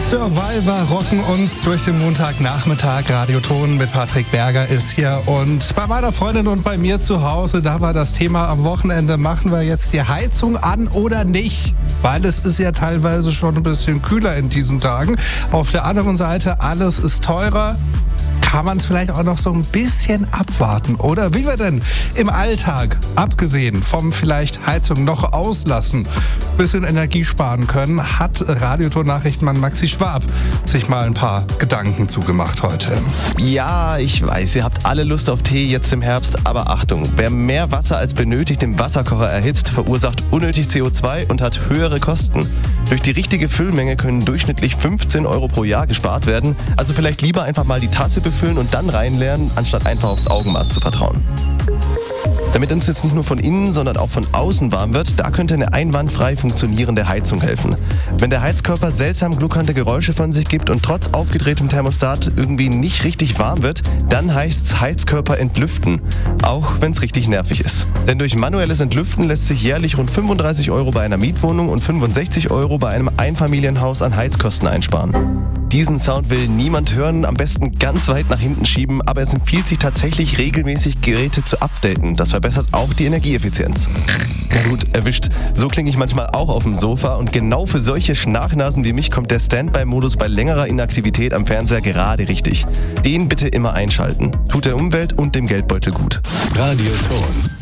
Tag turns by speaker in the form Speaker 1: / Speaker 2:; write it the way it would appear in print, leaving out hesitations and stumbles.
Speaker 1: Survivor rocken uns durch den Montagnachmittag. Radioton mit Patrick Berger ist hier. Und bei meiner Freundin und bei mir zu Hause, da war das Thema am Wochenende, machen wir jetzt die Heizung an oder nicht? Weil es ist ja teilweise schon ein bisschen kühler in diesen Tagen. Auf der anderen Seite, alles ist teurer. Kann man es vielleicht auch noch so ein bisschen abwarten, oder? Wie wir denn im Alltag, abgesehen vom vielleicht Heizung noch auslassen, ein bisschen Energie sparen können, hat Radioton-Nachrichtenmann Maxi Schwab sich mal ein paar Gedanken zugemacht heute.
Speaker 2: Ja, ich weiß, ihr habt alle Lust auf Tee jetzt im Herbst, aber Achtung, wer mehr Wasser als benötigt im Wasserkocher erhitzt, verursacht unnötig CO2 und hat höhere Kosten. Durch die richtige Füllmenge können durchschnittlich 15 Euro pro Jahr gespart werden, also vielleicht lieber einfach mal die Tasse befüllen und dann reinleeren, anstatt einfach aufs Augenmaß zu vertrauen. Damit uns jetzt nicht nur von innen, sondern auch von außen warm wird, da könnte eine einwandfrei funktionierende Heizung helfen. Wenn der Heizkörper seltsam gluckernde Geräusche von sich gibt und trotz aufgedrehtem Thermostat irgendwie nicht richtig warm wird, dann heißt's Heizkörper entlüften, auch wenn es richtig nervig ist. Denn durch manuelles Entlüften lässt sich jährlich rund 35 Euro bei einer Mietwohnung und 65 Euro bei einem Einfamilienhaus an Heizkosten einsparen. Diesen Sound will niemand hören, am besten ganz weit nach hinten schieben, aber es empfiehlt sich tatsächlich regelmäßig Geräte zu updaten. Das verbessert auch die Energieeffizienz. Na gut, erwischt. So klinge ich manchmal auch auf dem Sofa und genau für solche Schnarchnasen wie mich kommt der Standby-Modus bei längerer Inaktivität am Fernseher gerade richtig. Den bitte immer einschalten. Tut der Umwelt und dem Geldbeutel gut.
Speaker 3: Radioton.